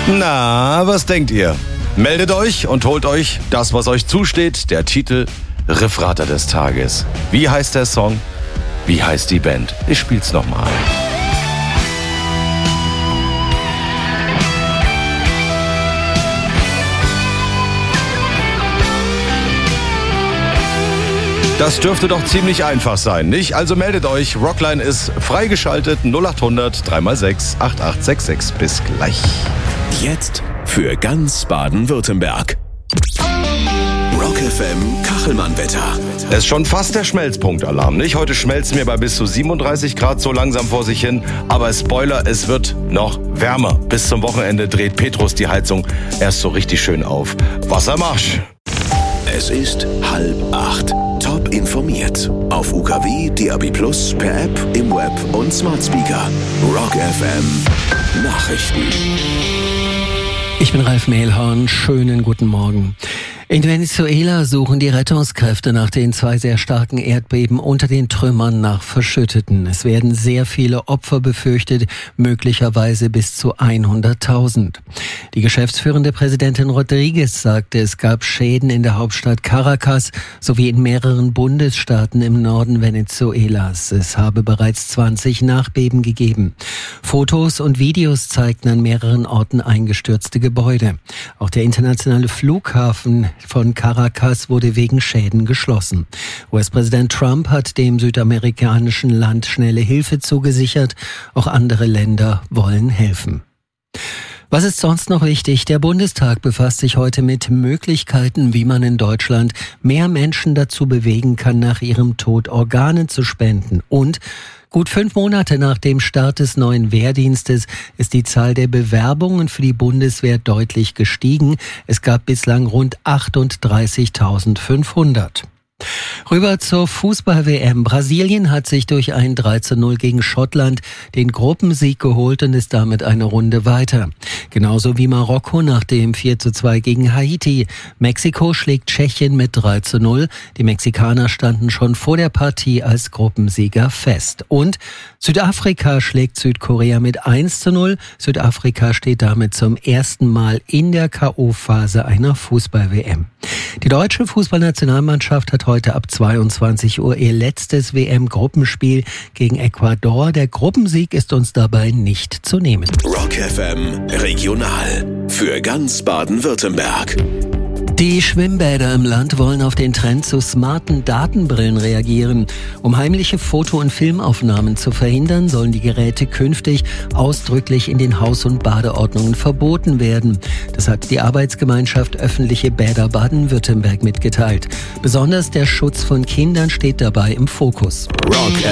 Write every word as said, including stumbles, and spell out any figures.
Na, was denkt ihr? Meldet euch und holt euch das, was euch zusteht. Der Titel Riffrater des Tages. Wie heißt der Song? Wie heißt die Band? Ich spiel's nochmal. Das dürfte doch ziemlich einfach sein, nicht? Also meldet euch. Rockline ist freigeschaltet. null acht hundert drei mal sechs acht acht sechs sechs. Bis gleich. Jetzt für ganz Baden-Württemberg. Rock F M Kachelmann-Wetter. Es ist schon fast der Schmelzpunktalarm, nicht? Heute schmelzt mir bei bis zu siebenunddreißig Grad so langsam vor sich hin. Aber Spoiler, es wird noch wärmer. Bis zum Wochenende dreht Petrus die Heizung erst so richtig schön auf. Wassermarsch! Es ist halb acht. Top informiert. Auf U K W, D A B plus, per App, im Web und Smart Speaker. Rock F M Nachrichten. Ich bin Ralf Mehlhorn. Schönen guten Morgen. In Venezuela suchen die Rettungskräfte nach den zwei sehr starken Erdbeben unter den Trümmern nach Verschütteten. Es werden sehr viele Opfer befürchtet, möglicherweise bis zu hunderttausend. Die geschäftsführende Präsidentin Rodriguez sagte, es gab Schäden in der Hauptstadt Caracas sowie in mehreren Bundesstaaten im Norden Venezuelas. Es habe bereits zwanzig Nachbeben gegeben. Fotos und Videos zeigten an mehreren Orten eingestürzte Gebäude. Auch der internationale Flughafen von Caracas wurde wegen Schäden geschlossen. U S-Präsident Trump hat dem südamerikanischen Land schnelle Hilfe zugesichert. Auch andere Länder wollen helfen. Was ist sonst noch wichtig? Der Bundestag befasst sich heute mit Möglichkeiten, wie man in Deutschland mehr Menschen dazu bewegen kann, nach ihrem Tod Organe zu spenden. Und gut fünf Monate nach dem Start des neuen Wehrdienstes ist die Zahl der Bewerbungen für die Bundeswehr deutlich gestiegen. Es gab bislang rund achtunddreißigtausendfünfhundert. Rüber zur Fußball-W M. Brasilien hat sich durch ein drei zu null gegen Schottland den Gruppensieg geholt und ist damit eine Runde weiter. Genauso wie Marokko nach dem vier zu zwei gegen Haiti. Mexiko schlägt Tschechien mit drei zu null. Die Mexikaner standen schon vor der Partie als Gruppensieger fest. Und Südafrika schlägt Südkorea mit eins zu null. Südafrika steht damit zum ersten Mal in der K O-Phase einer Fußball-W M. Die deutsche Fußballnationalmannschaft hat heute ab zweiundzwanzig Uhr ihr letztes W M-Gruppenspiel gegen Ecuador. Der Gruppensieg ist uns dabei nicht zu nehmen. Rock F M Regional für ganz Baden-Württemberg. Die Schwimmbäder im Land wollen auf den Trend zu smarten Datenbrillen reagieren. Um heimliche Foto- und Filmaufnahmen zu verhindern, sollen die Geräte künftig ausdrücklich in den Haus- und Badeordnungen verboten werden. Das hat die Arbeitsgemeinschaft Öffentliche Bäder Baden-Württemberg mitgeteilt. Besonders der Schutz von Kindern steht dabei im Fokus. Rock